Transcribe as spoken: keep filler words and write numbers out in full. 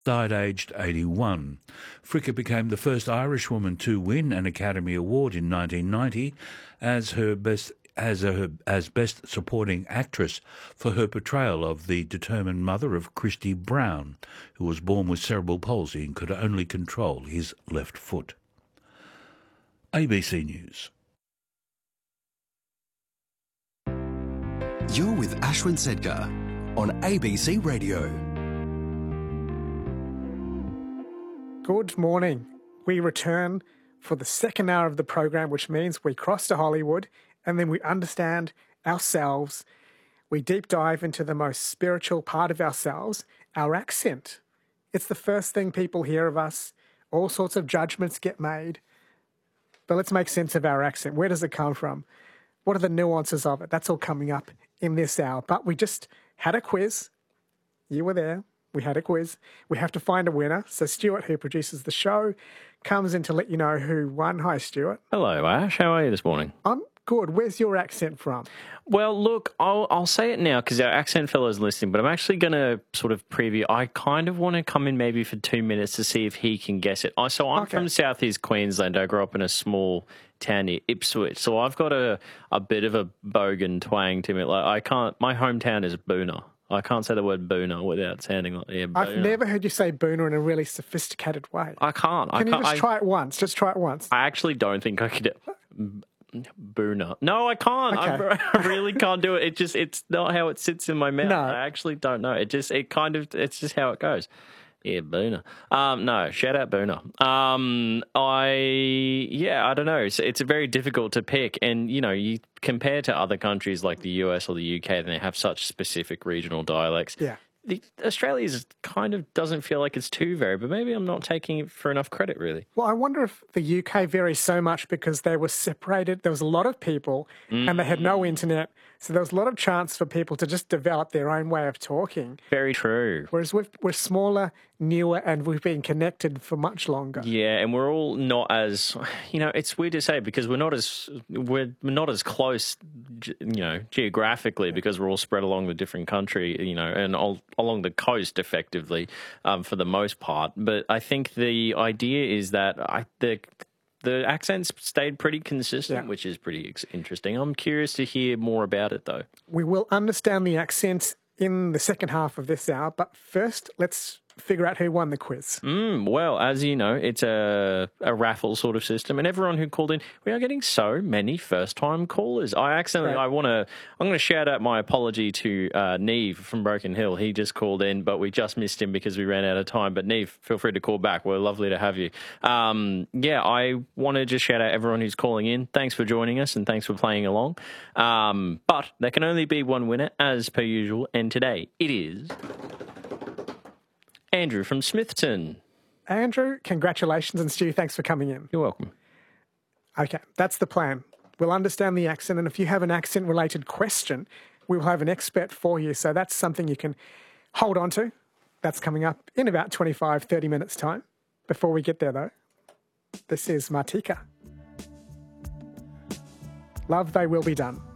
died aged eighty-one. Fricke became the first Irish woman to win an Academy Award in nineteen ninety as her best as a, as best supporting actress for her portrayal of the determined mother of Christy Brown, who was born with cerebral palsy and could only control his left foot. A B C News. You're with Ashwin Sedgar on A B C Radio. Good morning. We return for the second hour of the program, which means we cross to Hollywood and then we understand ourselves. We deep dive into the most spiritual part of ourselves, our accent. It's the first thing people hear of us. All sorts of judgments get made. But let's make sense of our accent. Where does it come from? What are the nuances of it? That's all coming up in this hour. But we just had a quiz. You were there. We had a quiz. We have to find a winner. So Stuart, who produces the show, comes in to let you know who won. Hi, Stuart. Hello, Ash. How are you this morning? I'm good. Where's your accent from? Well, look, I'll, I'll say it now because our accent fellow's listening, but I'm actually going to sort of preview. I kind of want to come in maybe for two minutes to see if he can guess it. I, so I'm Okay. from southeast Queensland. I grew up in a small town near Ipswich. So I've got a, a bit of a bogan twang to me. Like I can't, my hometown is Boona. I can't say the word Boona without sounding like, yeah, I've Boona. never heard you say Boona in a really sophisticated way. I can't. I Can you can't. just I, try it once? Just try it once. I actually don't think I could. Boona. No, I can't. Okay. I, I really can't do it. It just, it's not how it sits in my mouth. No. I actually don't know. It just, it kind of, it's just how it goes. Yeah, Boona. Um, no, shout out Boona. Um, I, yeah, I don't know. It's, it's very difficult to pick. And, you know, you compare to other countries like the U S or the U K, and they have such specific regional dialects. Yeah. The Australia's kind of doesn't feel like it's too varied, but maybe I'm not taking it for enough credit, really. Well, I wonder if the U K varies so much because they were separated. There was a lot of people and they had no internet. So there was a lot of chance for people to just develop their own way of talking. Very true. Whereas we've, we're smaller, newer, and we've been connected for much longer. Yeah, and we're all not as, you know, it's weird to say because we're not as we're not as close, you know, geographically because we're all spread along the different country, you know, and all along the coast effectively, um, for the most part. But I think the idea is that I the the accents stayed pretty consistent, Yeah. which is pretty ex- interesting. I'm curious to hear more about it, though. We will understand the accents in the second half of this hour, but first, let's figure out who won the quiz. Mm, well, as you know, it's a, a raffle sort of system, and everyone who called in, we are getting so many first-time callers. I accidentally, Right. I want to, I'm going to shout out my apology to uh, Neve from Broken Hill. He just called in, but we just missed him because we ran out of time. But Neve, feel free to call back. We're lovely to have you. Um, yeah, I want to just shout out everyone who's calling in. Thanks for joining us, and thanks for playing along. Um, but there can only be one winner, as per usual, and today it is Andrew from Smithton. Andrew, congratulations, and Stu, thanks for coming in. You're welcome. Okay, that's the plan. We'll understand the accent, and if you have an accent-related question, we will have an expert for you. So that's something you can hold on to. That's coming up in about twenty-five, thirty minutes' time. Before we get there, though, this is Martika. Love, They Will Be Done.